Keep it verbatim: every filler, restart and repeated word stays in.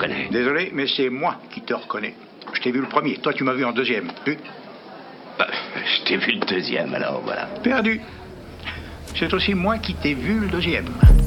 reconnais. Désolé, mais c'est moi qui te reconnais. Je t'ai vu le premier, toi tu m'as vu en deuxième. Vu? Bah, je t'ai vu le deuxième, alors voilà. Perdu. C'est aussi moi qui t'ai vu le deuxième.